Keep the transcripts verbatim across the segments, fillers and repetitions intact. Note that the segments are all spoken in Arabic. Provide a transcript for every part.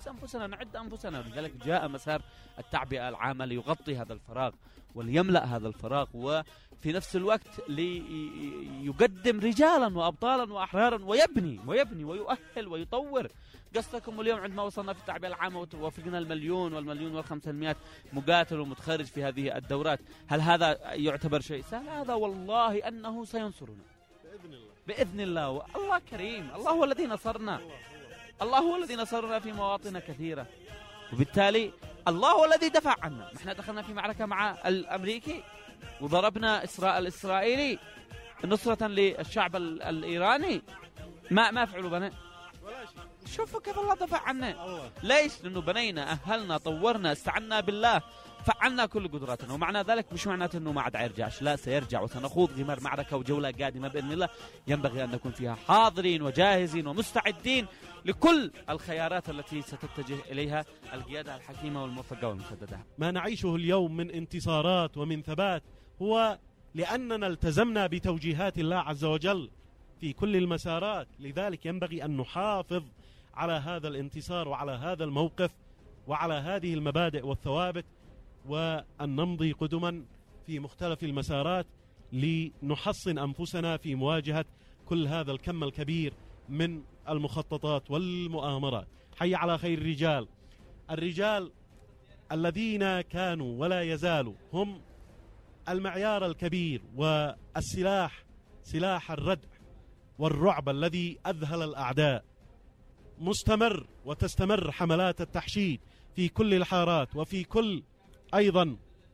أنفسنا نعد أنفسنا. لذلك جاء مسار التعبئة العامة ليغطي هذا الفراغ وليملأ هذا الفراغ، وفي نفس الوقت ليقدم رجالا وأبطالا وأحرارا ويبني ويبني ويؤهل ويطور. قصتكم اليوم عندما وصلنا في التعبئة العامة ووفقنا المليون والمليون والخمسمائة مقاتل ومتخرج في هذه الدورات، هل هذا يعتبر شيء سهل؟ هذا والله أنه سينصرنا بإذن الله بإذن الله. والله كريم، الله هو الذي نصرنا، الله هو الذي نصرنا في مواطن كثيرة، وبالتالي الله هو الذي دفع عنا. نحن دخلنا في معركة مع الأمريكي وضربنا إسرائيل الإسرائيلي نصرة للشعب الإيراني، ما ما فعلوا بنا. شوفوا كيف الله دفع عنا. الله. ليش؟ لأنه بنينا، أهلنا، طورنا، استعنا بالله، فعلنا كل قدراتنا. ومعنى ذلك مش معناته أنه ما عاد يرجعش، لا، سيرجع وسنخوض غمار معركة وجولة قادمة بإذن الله ينبغي أن نكون فيها حاضرين وجاهزين ومستعدين لكل الخيارات التي ستتجه إليها القيادة الحكيمة والموفقة والمسددة. ما نعيشه اليوم من انتصارات ومن ثبات هو لأننا التزمنا بتوجيهات الله عز وجل في كل المسارات. لذلك ينبغي أن نحافظ على هذا الانتصار وعلى هذا الموقف وعلى هذه المبادئ والثوابت، وأن نمضي قدما في مختلف المسارات لنحصن أنفسنا في مواجهة كل هذا الكم الكبير من المخططات والمؤامرات. حي على خير الرجال، الرجال الذين كانوا ولا يزالوا هم المعيار الكبير والسلاح، سلاح الردع والرعب الذي أذهل الأعداء. مستمر وتستمر حملات التحشيد في كل الحارات وفي كل أيضا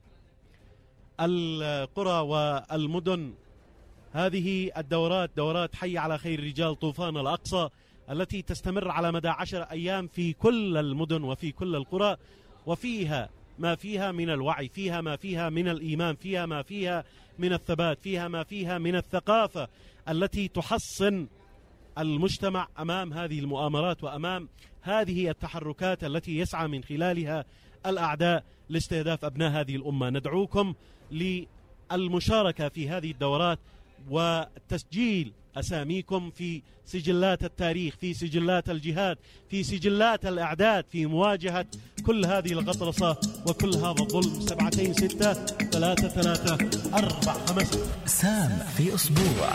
القرى والمدن. هذه الدورات، دورات حي على خير الرجال طوفان الأقصى، التي تستمر على مدى عشر أيام في كل المدن وفي كل القرى، وفيها ما فيها من الوعي، فيها ما فيها من الإيمان، فيها ما فيها من الثبات، فيها ما فيها من الثقافة التي تحصن المجتمع أمام هذه المؤامرات وأمام هذه التحركات التي يسعى من خلالها الأعداء لاستهداف أبناء هذه الأمة. ندعوكم للمشاركة في هذه الدورات وتسجيل أساميكم في سجلات التاريخ، في سجلات الجهاد، في سجلات الإعداد في مواجهة كل هذه الغطرسة وكل هذا الظلم. سبعتين ستة ثلاثة ثلاثة أربع خمسة. سام في أسبوع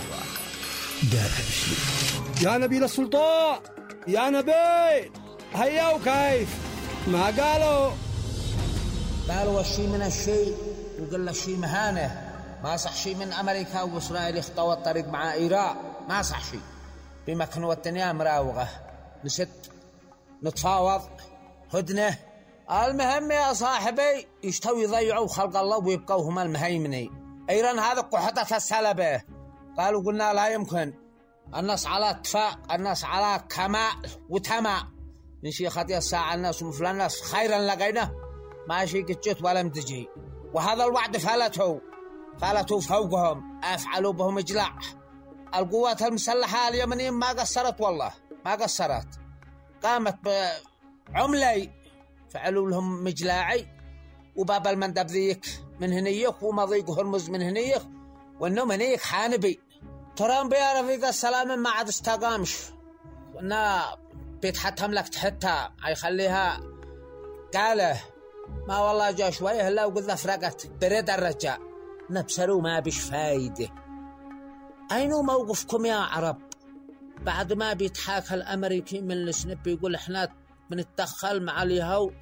دار بشير. يا نبيل السلطان، يا نبيل، هيا وكيف ما قالوا قالوا الشيء من الشيء وقال الشيء مهانه. ما صح شيء من أمريكا وإسرائيل يخطوا الطريق مع إيران، ما صح شيء. بمكن والدنيا مراوغة، نست نتفاوض هدنة. المهم يا صاحبي يشتوي يضيعوا خلق الله ويبقوا هم المهيمنين. إيران هذا قحطة السلبة. قالوا قلنا لا يمكن، الناس على اتفاق، الناس على كمال وتمام. من شي خطية الساعة الناس ومثل الناس خيرا لقينا، ما شي قجت ولا متجي. وهذا الوعد فلتوا فلتوا فوقهم، أفعلوا بهم إجلاع. القوات المسلحة اليمنية ما قصرت، والله ما قصرت. قامت بعملي فعلوا لهم مجلاعي، وباب المندب ذيك من هنيك ومضيق هرمز من هنيك، وانهم هنيك حانبي. ترامب يا رفيق السلام ما عاد استقامش، وانا بيتحتم لك تحتها هيخليها قاله. ما والله جا شويه هلا وقلنا فرقت برد الرجاء نبسروا ما بيش فايده. اينو موقفكم يا عرب بعد ما بيتحاكى الامريكي من السنب يقول احنا بنتدخل مع اليهود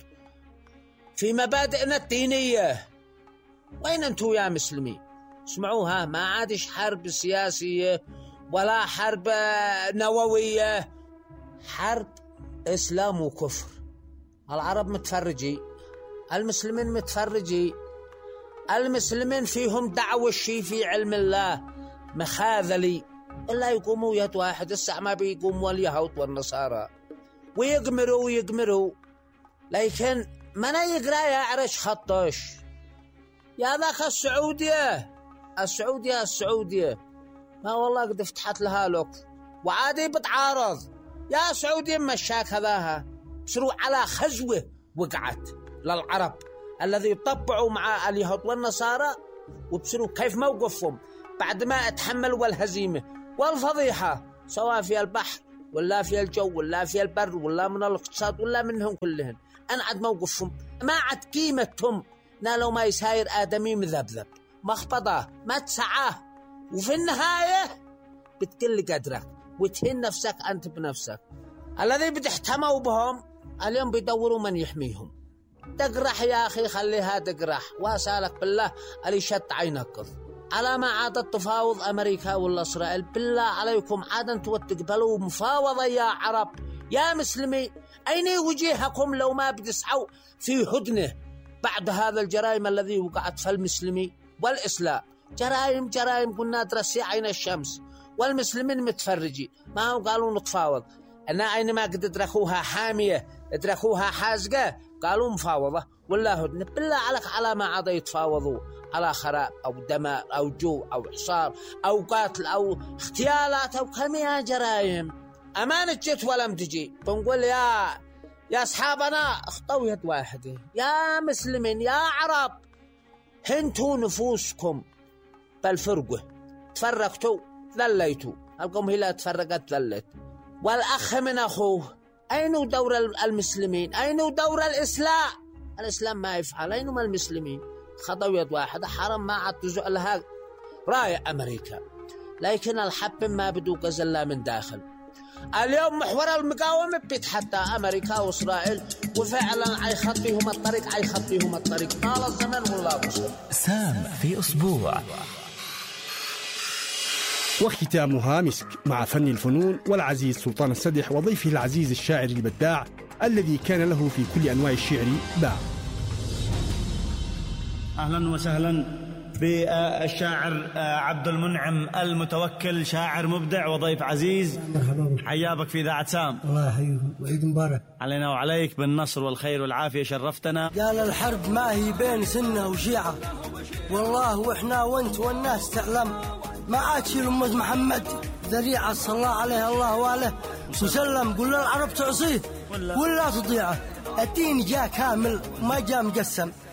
في مبادئنا الدينيه؟ وين انتوا يا مسلمين؟ اسمعوها، ما عادش حرب سياسيه ولا حرب نوويه، حرب اسلام وكفر. العرب متفرجي، المسلمين متفرجي، المسلمين فيهم دعوة الشي في علم الله مخاذلي، إلا يقوموا يد واحد. الساعة ما بيقوموا اليهود والنصارى ويقمروا ويقمروا، لكن من يقرأ يعرش خطش. يا ذاك السعودية السعودية السعودية ما والله قد فتحت لها لك وعادي بتعارض. يا سعودية مشاك هذاها بسروا على خزوة وقعت للعرب الذي يطبعوا مع اليهود والنصارى، وبسروا كيف موقفهم بعد ما اتحملوا الهزيمة والفضيحة سواء في البحر ولا في الجو ولا في البر ولا من الاقتصاد ولا منهم كلهن، أنا عد موقفهم ما عد قيمتهم. نالو ما يساير آدمي مذبذب مخبضة ما تسعاه، وفي النهاية بتقل قدرك وتهين نفسك أنت بنفسك. الذي بتحتموا بهم اليوم بيدوروا من يحميهم. تقرح يا أخي خليها تقرح، واسالك بالله اللي شت عينك على ما عاد التفاوض أمريكا ولا إسرائيل. بالله عليكم عاد أنتوا تقبلوا مفاوضة يا عرب يا مسلمين؟ أين وجيهكم لو ما بتسعوا في هدنه بعد هذا الجرائم الذي وقعت في المسلمين والإسلام؟ جرائم جرائم قلنا درسي عين الشمس والمسلمين متفرجي. ما هم قالوا نتفاوض، أنا أينما قد ادركوها حامية ادركوها حازقة قالوا مفاوضة ولا هدنة. بالله عليك على ما عاد يتفاوضوا على خراب أو دماء أو جو أو حصار أو قتل أو اغتيالات أو كم يا جرائم. أمانة جت ولم تجي. بنقول يا يا أصحابنا اخطوا يد واحدة يا مسلمين يا عرب، هنتوا نفوسكم بالفرقة، تفرقتوا ذليتوا، القوم هي تفرقت ذلت. والأخ من أخوه، أين دور المسلمين؟ أين دور الإسلام؟ الإسلام ما يفعل، أين ما المسلمين؟ خطوا يد واحدة حرام ما عاد تزق لها راية أمريكا، لكن الحب ما بدو قزلا من داخل. اليوم محور المقاومة بيتحدى أمريكا وإسرائيل، وفعلا عيخطيهم الطريق عيخطيهم الطريق طال الزمن والله بصر. سام في أسبوع. وختامها مسك مع فن الفنون والعزيز سلطان السدح وضيفه العزيز الشاعر البداع الذي كان له في كل أنواع الشعر باع. أهلا وسهلا بالشاعر عبد المنعم المتوكل، شاعر مبدع وضيف عزيز. مرحبا، حيابك في إذاعة سام. الله يحييكم وعيد مبارك علينا وعليك بالنصر والخير والعافية، شرفتنا. قال الحرب ما هي بين سنة وشيعة، والله وإحنا وانت والناس تعلم، ما عاد شيل أمة محمد ذريعة صلى الله عليه الله وآله وسلم. قل العرب تعصيه ولا تضيعه، الدين جاء كامل وما جاء مقسم.